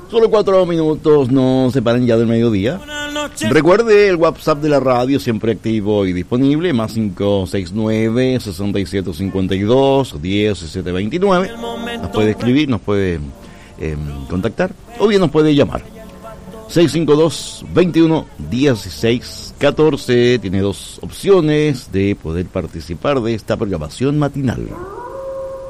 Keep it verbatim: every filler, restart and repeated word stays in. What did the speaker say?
Solo cuatro minutos nos separan ya del mediodía. Recuerde el WhatsApp de la radio, siempre activo y disponible, más cinco seis nueve, seis siete cinco dos, diecisiete veintinueve. Nos puede escribir, nos puede eh, contactar o bien nos puede llamar. seis cinco dos, veintiuno, dieciséis, catorce. Tiene dos opciones de poder participar de esta programación matinal.